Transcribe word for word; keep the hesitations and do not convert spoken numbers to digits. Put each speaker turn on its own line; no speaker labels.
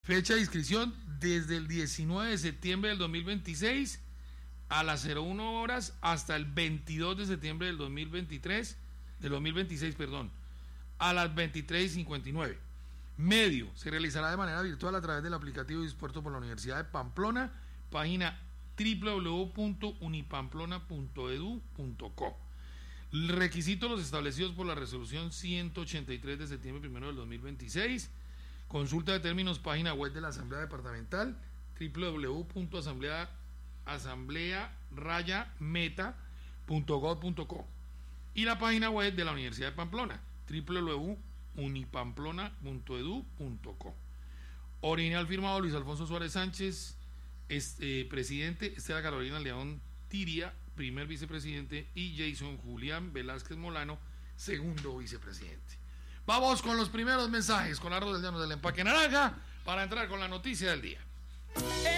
Fecha de inscripción desde el diecinueve de septiembre del dos mil veintiséis a las cero uno horas hasta el veintidós de septiembre del dos mil veintitrés, del dos mil veintiséis, perdón, a las veintitrés y cincuenta y nueve. Medio, se realizará de manera virtual a través del aplicativo dispuesto por la Universidad de Pamplona, página doble u doble u doble u punto unipamplona punto edu punto co. Requisitos los establecidos por la resolución ciento ochenta y tres de septiembre primero del dos mil veintiséis. Consulta de términos, página web de la Asamblea Departamental, doble u doble u doble u punto asamblea asamblea raya meta punto gob punto co, y la página web de la Universidad de Pamplona, doble u doble u doble u punto unipamplona punto edu punto co. Original firmado Luis Alfonso Suárez Sánchez, este, presidente, Estela Carolina León Tiria, primer vicepresidente, y Jason Julián Velázquez Molano, segundo vicepresidente. Vamos con los primeros mensajes con Arroz del Llano del Empaque Naranja para entrar con la noticia del día.